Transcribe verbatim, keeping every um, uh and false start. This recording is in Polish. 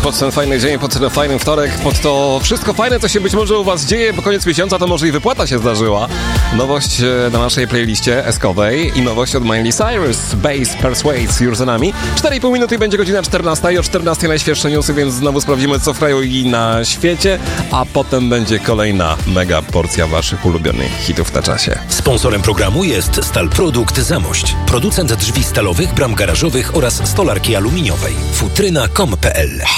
pod ten fajny dzień, pod ten fajny wtorek, pod to wszystko fajne, co się być może u was dzieje, bo koniec miesiąca to może i wypłata się zdarzyła. Nowość na naszej playliście eskowej i nowość od Miley Cyrus, Bass Persuades już za nami. cztery i pół minuty i będzie godzina czternasta i o czternastej najświeższe newsy, więc znowu sprawdzimy, co w kraju i na świecie, a potem będzie kolejna mega porcja waszych ulubionych hitów na czasie. Sponsorem programu jest Stalprodukt Zamość, producent drzwi stalowych, bram garażowych oraz stolarki aluminiowej. futryna kropka com kropka pe el